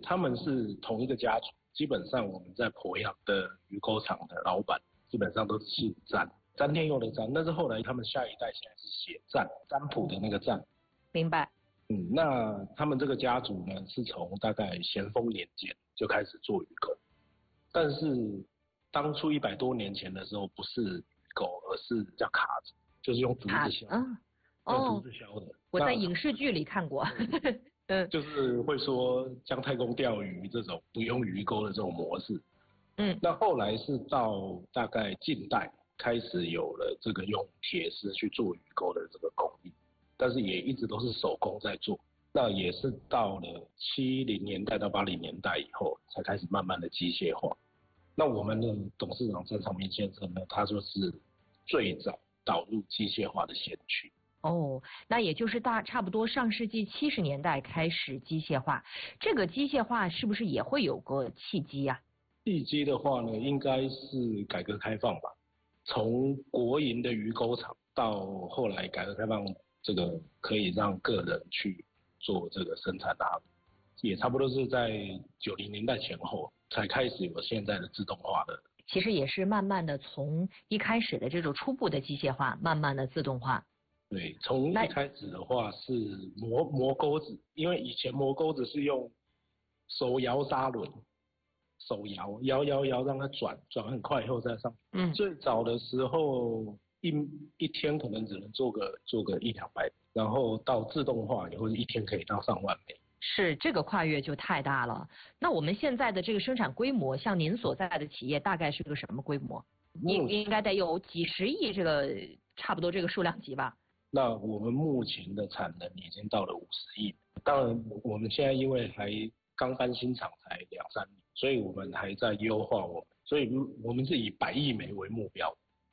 他们是同一个家族，基本上我们在鄱阳的鱼钩厂的老板基本上都是姓詹，詹天佑的詹，但是后来他们下一代现在是写占，占卜的那个占。 明白。 那他们这个家族呢，是从大概咸丰年间就开始做鱼钩，但是当初100多年前的时候，不是鱼钩，而是叫卡子，就是用竹子削，用竹子削的。 我在影视剧里看过。 就是会说姜太公钓鱼这种不用鱼钩的这种模式。那后来是到大概近代开始有了这个用铁丝去做鱼钩的这个工艺，但是也一直都是手工在做。那也是到了70年代到80年代以后，才开始慢慢的机械化。那我们的董事长詹长明先生呢，他就是最早导入机械化的先驱。 那也就是差不多上世纪70年代开始机械化，这个机械化是不是也会有个契机啊？ 契机的话呢，应该是改革开放吧。从国营的鱼钩厂到后来改革开放，这个可以让个人去做这个生产的，也差不多是在90年代前后才开始有现在的自动化的。 其实也是慢慢的从一开始的这种初步的机械化，慢慢的自动化。 对，从一开始的话是磨钩子，因为以前磨钩子是用手摇砂轮，手摇让它转很快以后再上。最早的时候一天可能只能做个100-200，然后到自动化以后一天可以到上万枚。 是，这个跨越就太大了。那我们现在的这个生产规模，像您所在的企业大概是个什么规模？应该得有几十亿，这个差不多这个数量级吧？ 那我们目前的产能已经到了50亿，当然我们现在因为还刚搬新厂才2-3年，所以我们还在优化所以我们是以100亿枚为目标。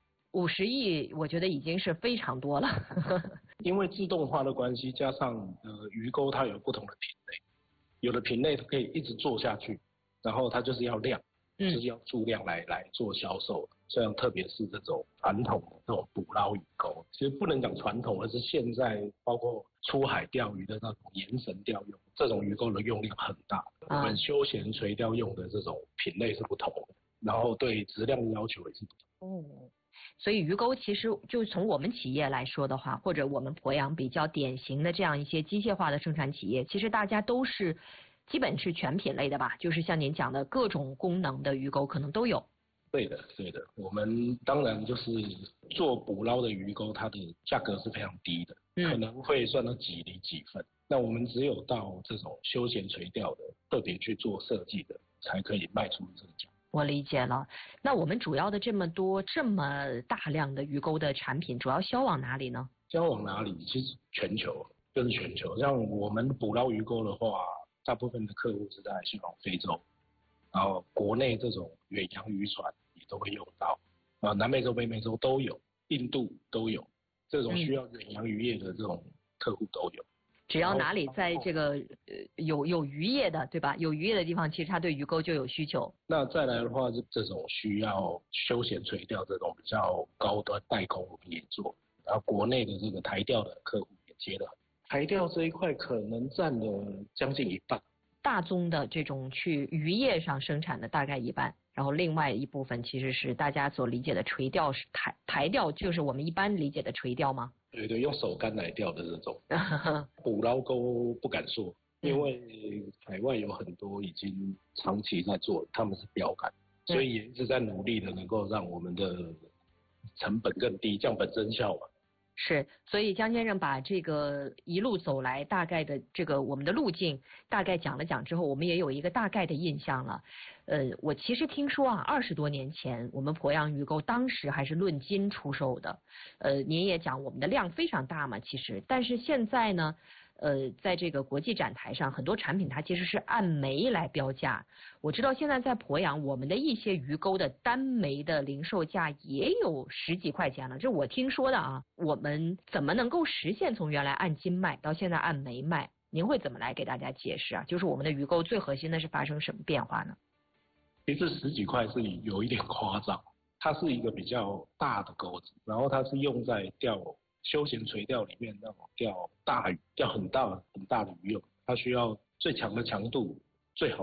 50亿我觉得已经是非常多了。 因为自动化的关系，加上鱼钩它有不同的品类，有的品类它可以一直做下去，然后它就是要量，就是要数量来做销售。像特别是这种传统的这种捕捞鱼钩，其实不能讲传统，而是现在包括出海钓鱼的那种延绳钓用，这种鱼钩的用量很大。我们休闲垂钓用的这种品类是不同的，然后对质量的要求也是不同。 所以鱼钩其实就从我们企业来说的话，或者我们鄱阳比较典型的这样一些机械化的生产企业，其实大家都是基本是全品类的吧，就是像您讲的各种功能的鱼钩可能都有。 对的，我们当然就是做捕捞的鱼钩，它的价格是非常低的，可能会算到几厘几分。那我们只有到这种休闲垂钓的，特别去做设计的，才可以卖出这个价。 我理解了。那我们主要的这么大量的鱼钩的产品，主要销往哪里呢？ 销往哪里？其实全球，就是全球。像我们捕捞鱼钩的话，大部分的客户是在销往非洲，然后国内这种远洋渔船也都会用到，南美洲、北美洲都有，印度都有，这种需要远洋渔业的这种客户都有。 只要哪里在这个有渔业的，对吧？有渔业的地方，其实它对鱼钩就有需求。 那再来的话，是这种需要休闲垂钓这种比较高端代工，我们也做。然后国内的这个台钓的客户也接了，台钓这一块可能占了将近1半。 大宗的这种去渔业上生产的大概1半，然后另外一部分其实是大家所理解的垂钓，是台钓，就是我们一般理解的垂钓吗？对，用手竿来钓的这种。捕捞钩不敢说，因为海外有很多已经长期在做，他们是标杆，所以也一直在努力的能够让我们的成本更低，降本增效嘛。 是，所以江先生把这个一路走来大概的这个我们的路径大概讲了讲之后，我们也有一个大概的印象了。我其实听说20多年前我们鄱阳鱼钩当时还是论斤出售的。您也讲我们的量非常大嘛，其实，但是现在呢，在这个国际展台上，很多产品它其实是按枚来标价。我知道现在在鄱阳，我们的一些鱼钩的单枚的零售价也有10几块钱了，这我听说的啊。我们怎么能够实现从原来按斤卖到现在按枚卖？您会怎么来给大家解释啊？就是我们的鱼钩最核心的是发生什么变化呢？ 其实10几块是有一点夸张，它是一个比较大的钩子，然后它是用在钓休闲垂钓里面那种钓大鱼、钓很大的鱼用，它需要最强的强度、最好